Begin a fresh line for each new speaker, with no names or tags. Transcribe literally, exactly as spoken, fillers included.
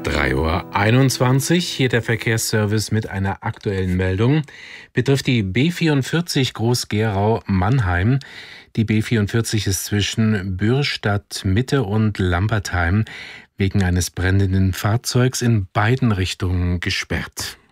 drei Uhr einundzwanzig, hier der Verkehrsservice mit einer aktuellen Meldung. Betrifft die B vierundvierzig Groß-Gerau-Mannheim. Die B vierundvierzig ist zwischen Bürstadt Mitte und Lambertheim wegen eines brennenden Fahrzeugs in beiden Richtungen gesperrt.